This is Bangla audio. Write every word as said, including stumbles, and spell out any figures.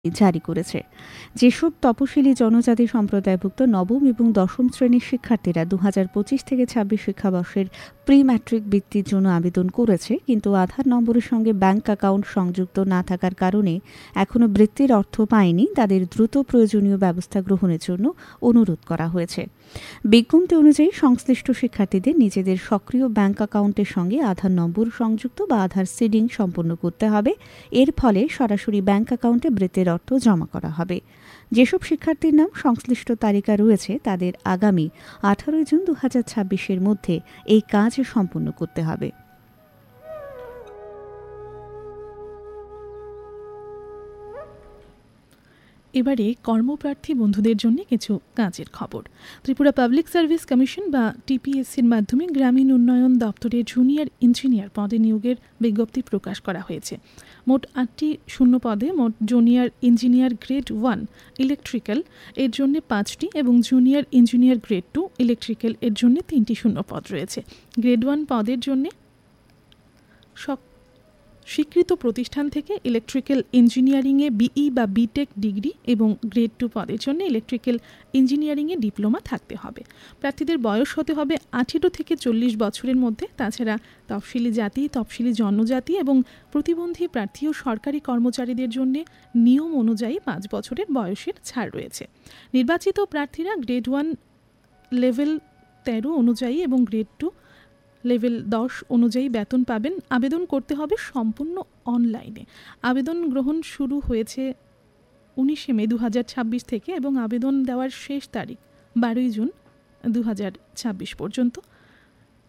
জারি করেছে। যেসব তপশিলি জনজাতি সম্প্রদায়ভুক্ত নবম এবং দশম শ্রেণীর শিক্ষার্থীরা দু হাজার পঁচিশ থেকে ছাব্বিশ শিক্ষাবর্ষের প্রি ম্যাট্রিক বৃত্তির জন্য আবেদন করেছে কিন্তু আধার নম্বরের সঙ্গে ব্যাংক অ্যাকাউন্ট সংযুক্ত না থাকার কারণে এখনও বৃত্তির অর্থ পায়নি, তাদের দ্রুত প্রয়োজনীয় ব্যবস্থা গ্রহণের জন্য অনুরোধ করা হয়েছে। বিজ্ঞপ্তি অনুযায়ী সংশ্লিষ্ট শিক্ষার্থীদের নিজেদের সক্রিয় ব্যাংক অ্যাকাউন্টের সঙ্গে আধার নম্বর সংযুক্ত বা আধার সিডিং সম্পন্ন করতে হবে। এর ফলে সরাসরি ব্যাংক অ্যাকাউন্টে বৃত্তির অর্থ জমা করা হবে। যেসব শিক্ষার্থীর নাম সংশ্লিষ্ট তালিকা রয়েছে তাদের আগামী আঠারোই জুন দু হাজার ছাব্বিশের মধ্যে এই কাজ সম্পন্ন করতে হবে। এবারে কর্মপ্রার্থী বন্ধুদের জন্য কিছু কাজের খবর। ত্রিপুরা পাবলিক সার্ভিস কমিশন বা টিপিএসসির মাধ্যমে গ্রামীণ উন্নয়ন দপ্তরের জুনিয়র ইঞ্জিনিয়ার পদে নিয়োগের বিজ্ঞপ্তি প্রকাশ করা হয়েছে। মোট আটটি শূন্য পদে মোট junior engineer grade one electrical এর জন্য পাঁচটি এবং junior engineer grade two electrical এর জন্য তিনটি শূন্য পদ রয়েছে। গ্রেড ওয়ান পদের জন্য স্বীকৃত প্রতিষ্ঠান থেকে ইলেকট্রিক্যাল ইঞ্জিনিয়ারিংয়ে বিই বা বিটেক ডিগ্রি এবং গ্রেড টু পদের জন্য ইলেকট্রিক্যাল ইঞ্জিনিয়ারিংয়ে ডিপ্লোমা থাকতে হবে। প্রার্থীদের বয়স হতে হবে আঠেরো থেকে চল্লিশ বছরের মধ্যে। তাছাড়া তফসিলি জাতি, তফসিলি জনজাতি এবং প্রতিবন্ধী প্রার্থী ও সরকারি কর্মচারীদের জন্য নিয়ম অনুযায়ী পাঁচ বছরের বয়সের ছাড় রয়েছে। নির্বাচিত প্রার্থীরা গ্রেড ওয়ান লেভেল তেরো অনুযায়ী এবং গ্রেড টু লেভেল দশ অনুযায়ী বেতন পাবেন। আবেদন করতে হবে সম্পূর্ণ অনলাইনে। আবেদন গ্রহণ শুরু হয়েছে উনিশে মে দু হাজার ছাব্বিশ থেকে এবং আবেদন দেওয়ার শেষ তারিখ বারোই জুন দু হাজার ছাব্বিশ পর্যন্ত।